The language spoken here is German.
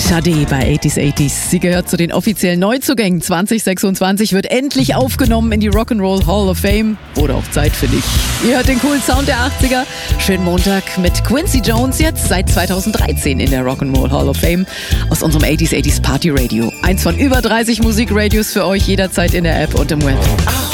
Sade bei 80s. Sie gehört zu den offiziellen Neuzugängen. 2026 wird endlich aufgenommen in die Rock'n'Roll Hall of Fame. Wurde auch Zeit für dich. Ihr hört den coolen Sound der 80er. Schönen Montag mit Quincy Jones, jetzt seit 2013 in der Rock'n'Roll Hall of Fame aus unserem 80s Party Radio. Eins von über 30 Musikradios für euch, jederzeit in der App und im Web.